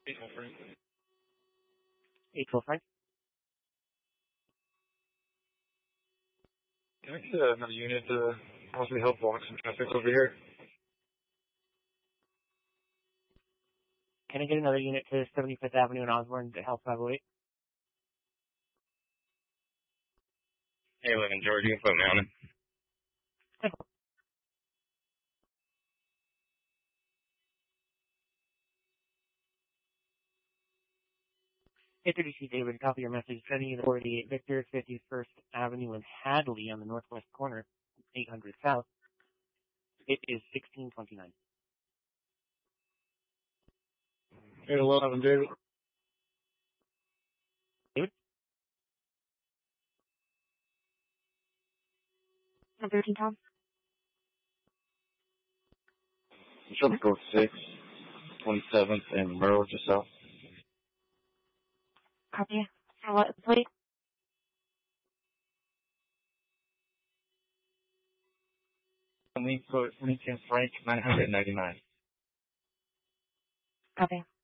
845. 845. Can I get another unit to possibly help block some traffic over here? Can I get another unit to 75th Avenue in Osborne to help 508? Hey, look, George, you can put me on it. Okay. ATDC David, copy your message. Sending you the 48 Victor, 51st Avenue in Hadley on the northwest corner, 800 South. It is 1629. 811, David. David? 13, Tom. Tropical 6, 27th, and Merle, just south. Copy. For what, please? Lincoln Frank, 999. Copy.